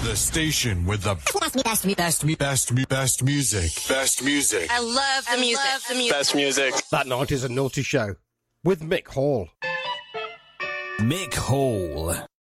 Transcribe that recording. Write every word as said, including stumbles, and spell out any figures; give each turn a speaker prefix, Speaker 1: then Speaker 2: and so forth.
Speaker 1: The station with the best, me, best, me, best, me, best, me, best music. Best music.
Speaker 2: I love the I music. Love the music.
Speaker 3: Best music.
Speaker 4: That Night is a Naughty Show with Mick Hall.
Speaker 5: Mick Hall.